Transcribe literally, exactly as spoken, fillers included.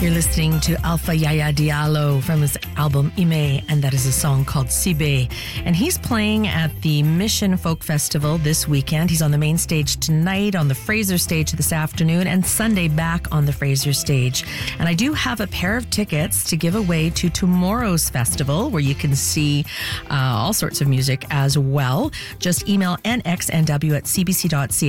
You're listening to Alpha Yaya Diallo from his album Ime, and that is a song called Sibe. And he's playing at the Mission Folk Festival this weekend. He's on the main stage tonight, on the Fraser stage this afternoon, and Sunday back on the Fraser stage. And I do have a pair of tickets to give away to tomorrow's festival, where you can see uh, all sorts of music as well. Just email n x n w at c b c dot c a